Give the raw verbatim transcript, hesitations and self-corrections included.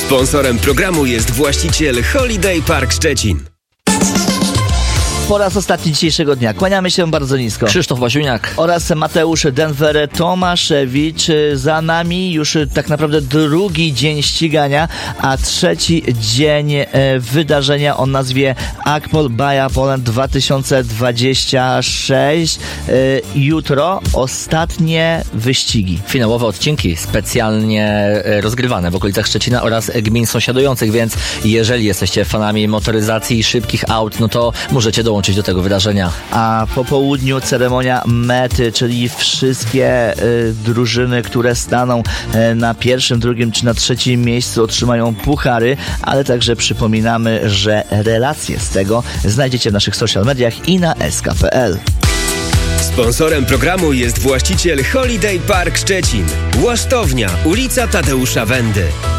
Sponsorem programu jest właściciel Holiday Park Szczecin. Po raz ostatni dzisiejszego dnia. Kłaniamy się bardzo nisko. Krzysztof Basiuniak oraz Mateusz Denver Tomaszewicz. Za nami już tak naprawdę drugi dzień ścigania, a trzeci dzień e, wydarzenia o nazwie Akpol Baja Poland dwa tysiące dwudziesty szósty. E, jutro ostatnie wyścigi. Finałowe odcinki specjalnie rozgrywane w okolicach Szczecina oraz gmin sąsiadujących, więc jeżeli jesteście fanami motoryzacji i szybkich aut, no to możecie dołączyć do tego wydarzenia. A po południu ceremonia mety, czyli wszystkie y, drużyny, które staną y, na pierwszym, drugim czy na trzecim miejscu, otrzymają puchary, ale także przypominamy, że relacje z tego znajdziecie w naszych social mediach i na s k kropka p l. Sponsorem programu jest właściciel Holiday Park Szczecin. Łasztownia, ulica Tadeusza Wendy.